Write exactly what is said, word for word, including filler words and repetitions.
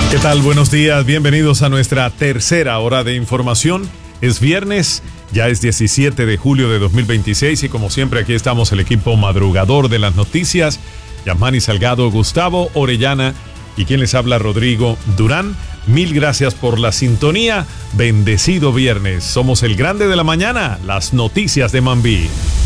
¿Qué tal? Buenos días, bienvenidos a nuestra tercera hora de información. Es viernes, ya es diecisiete de julio de dos mil veintiséis y como siempre aquí estamos el equipo madrugador de las noticias, Yasmani Salgado, Gustavo Orellana y quien les habla, Rodrigo Durán. Mil gracias por la sintonía, bendecido viernes, somos el grande de la mañana, las noticias de Mambí.